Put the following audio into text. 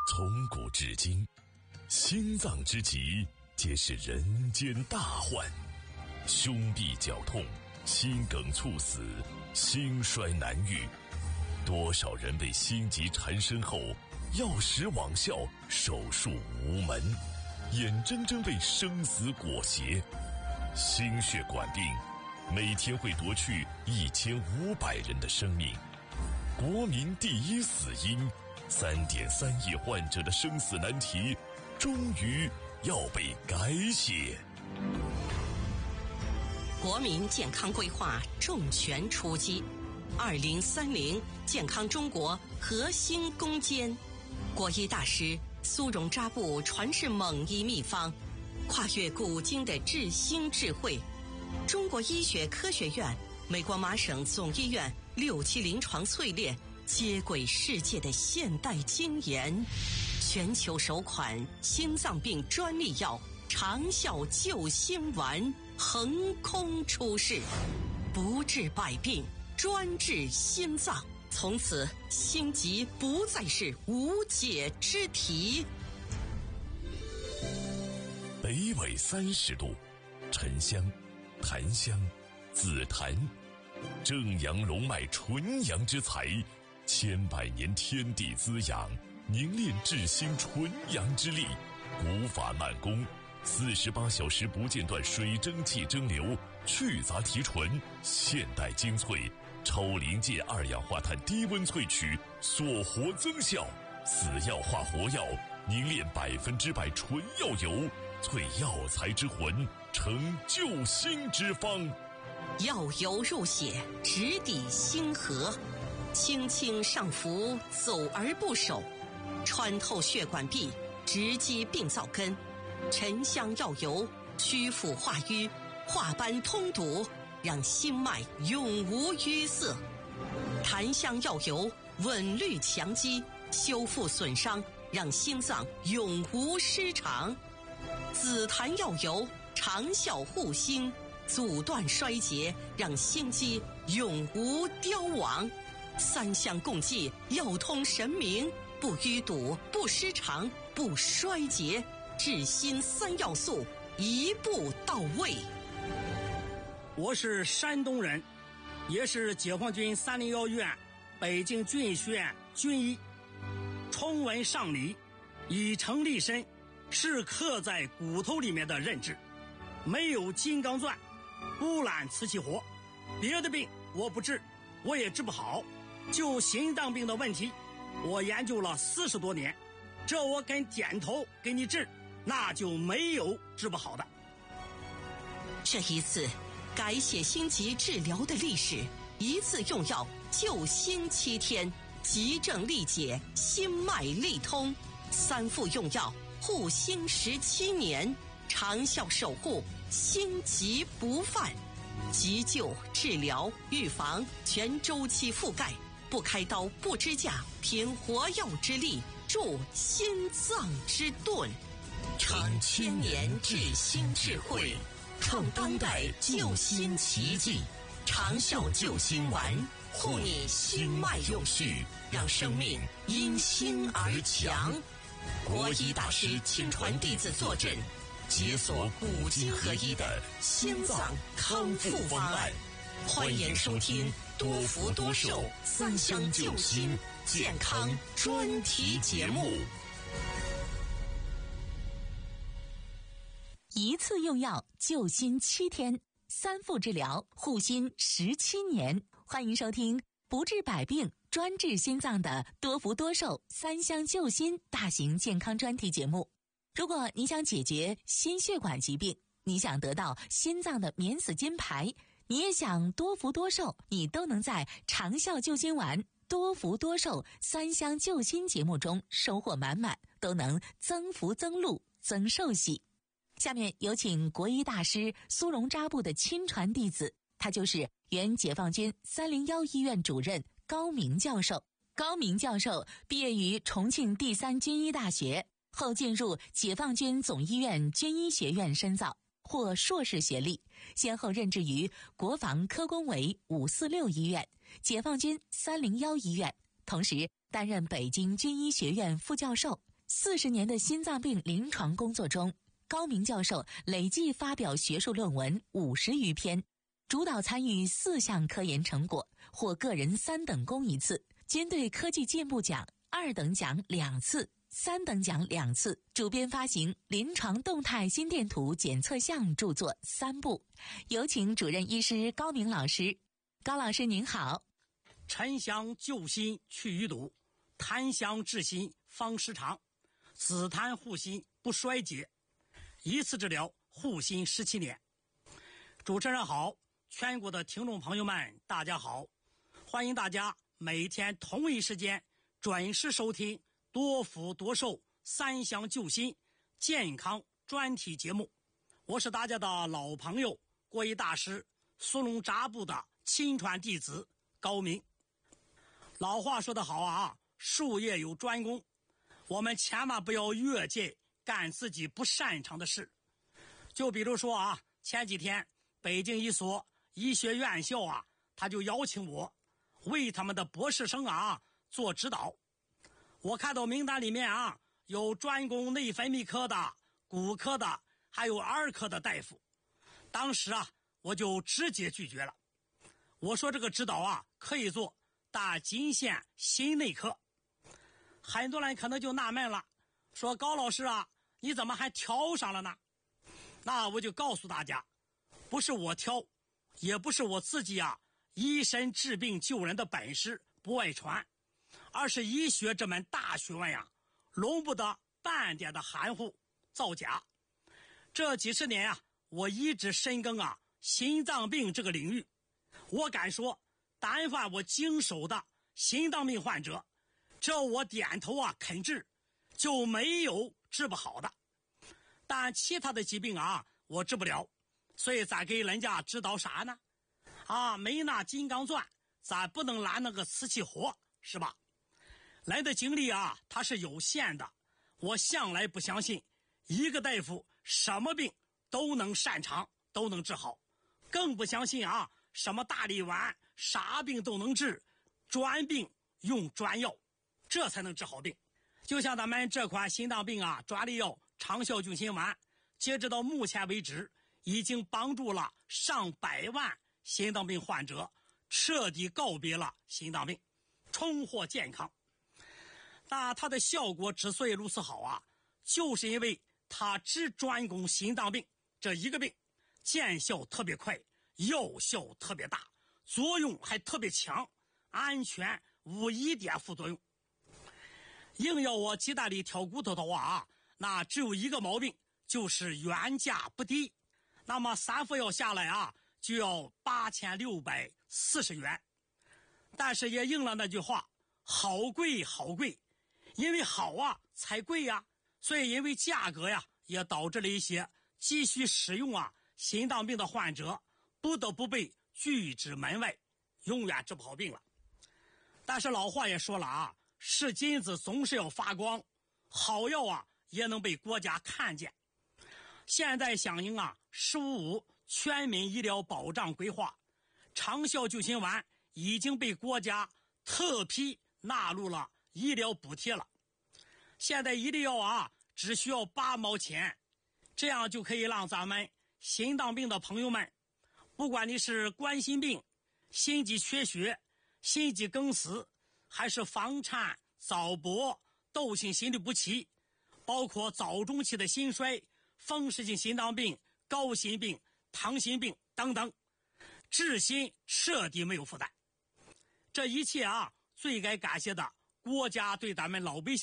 从古至今，心脏之疾皆是人间大患，胸痹绞痛、心梗猝死、心衰难愈，多少人被心疾缠身后药石罔效，手术无门，眼睁睁被生死裹挟。心血管病每天会夺去1500人的生命，国民第一死因，3.3亿患者的生死难题终于要被改写。 国民健康规划重拳出击，2030健康中国核心攻坚。国医大师苏荣扎布传世猛医秘方，跨越古今的治心智慧。中国医学科学院、美国麻省总医院6期临床淬炼，接轨世界的现代精研。全球首款心脏病专利药长效救心丸横空出世，不治百病，专治心脏。从此心疾不再是无解之题。 北纬30度，沉香、檀香、紫檀，正阳龙脉纯阳之材，千百年天地滋养，凝练治心纯阳之力，古法慢工，48小时不间断水蒸气蒸馏，去杂提纯，现代精粹，超临界二氧化碳低温萃取，锁活增效，死药化活药，凝练100%纯药油，萃药材之魂，成救心之方。 药油入血，直抵心河，轻轻上浮，走而不守，穿透血管壁，直击病灶根。沉香药油祛腐化瘀，化斑通堵，让心脉永无淤塞。檀香药油稳律强肌，修复损伤，让心脏永无失常。紫檀药油长效护心，阻断衰竭，让心肌永无凋亡。3相共济，药通神明，不淤堵，不失常，不衰竭，治心3要素一步到位。 我是山东人，也是解放军301医院北京军医学院军医。崇文尚理，以诚立身，是刻在骨头里面的认知。没有金刚钻，不揽瓷器活。别的病我不治，我也治不好。就心脏病的问题，我研究了40多年，这我敢点头给你治，那就没有治不好的。 这一次改写心疾治疗的历史，一次用药救心7天，急症力解，心脉力通，3副用药护心17年，长效守护，心疾不犯。急救、治疗、预防全周期覆盖，不开刀不支架，凭活药之力助心脏之盾， 成千年治心智慧，创当代救心奇迹。长效救心丸，护你心脉永续，让生命因心而强。国医大师亲传弟子坐镇，解锁古今合一的心脏康复方案。欢迎收听多福多寿3相救心健康专题节目。 一次用药救心7天，3副治疗护心17年。欢迎收听不治百病专治心脏的多福多寿3相救心大型健康专题节目。如果你想解决心血管疾病，你想得到心脏的免死金牌，你也想多福多寿，你都能在长效救心丸多福多寿3相救心节目中收获满满，都能增福增禄增寿喜。下面有请国医大师苏荣扎布的亲传弟子，他就是原解放军301医院主任高明教授。高明教授毕业于重庆第3军医大学，后进入解放军总医院军医学院深造，获硕士学历，先后任职于国防科工委546医院、解放军301医院，同时担任北京军医学院副教授、 40年的心脏病临床工作中，高明教授累计发表学术论文50余篇，主导参与4项科研成果，获个人3等功1次，兼对科技进步奖2等奖2次、3等奖2次，主编发行《临床动态心电图检测项》著作3部。有请主任医师高明老师。高老师您好。 沉香救心去淤堵，檀香治心方失常，紫檀护心不衰竭，一次治疗护心17年。主持人好，全国的听众朋友们大家好，欢迎大家每天同一时间准时收听多福多寿3香救心健康专题节目。我是大家的老朋友国医大师苏龙扎布的亲传弟子高明。老话说得好啊，术业有专攻，我们千万不要越界干自己不擅长的事。就比如说啊，前几天北京一所医学院校啊，他就邀请我为他们的博士生啊做指导。我看到名单里面啊，有专攻内分泌科的、骨科的，还有儿科的大夫。当时啊，我就直接拒绝了。我说这个指导啊可以做，但仅限心内科。很多人可能就纳闷了，说高老师啊，你怎么还挑上了呢？那我就告诉大家，不是我挑，也不是我自己啊医生治病救人的本事不外传，而是医学这门大学问呀，容不得半点的含糊造假。这几十年啊，我一直深耕啊心脏病这个领域。我敢说，但凡我经手的心脏病患者，只要我点头啊肯治，就没有治不好的。但其他的疾病啊，我治不了，所以咱给人家指导啥呢？啊，没那金刚钻，咱不能揽那个瓷器活，是吧？人的精力啊，它是有限的。我向来不相信一个大夫什么病都能擅长，都能治好，更不相信啊什么大力丸啥病都能治，专病用专药，这才能治好病。就像咱们这款心脏病啊专利药长效救心丸，截止到目前为止，已经帮助了上百万心脏病患者彻底告别了心脏病，重获健康。那它的效果之所以如此好啊，就是因为它只专攻心脏病这一个病，见效特别快，药效特别大，作用还特别强，安全无一点副作用。硬要我鸡蛋里挑骨头的话啊，那只有一个毛病，就是原价不低。那么3副药下来啊，就要8640元。但是也应了那句话，好贵好贵，因为好啊才贵呀。所以因为价格呀，也导致了一些急需使用啊心脏病的患者不得不被拒之门外，永远治不好病了。但是老话也说了啊，是金子总是要发光，好药啊也能被国家看见。现在响应啊15全民医疗保障规划，长效救心丸已经被国家特批纳入了医疗补贴了。现在一粒药啊只需要8毛钱，这样就可以让咱们心脏病的朋友们，不管你是冠心病、心肌缺血、心肌梗死，还是房颤、早搏、窦性心律不齐，包括早中期的心衰、风湿性心脏病、高心病、糖心病等等，治心彻底没有负担。这一切啊，最该感谢的国家对咱们老百姓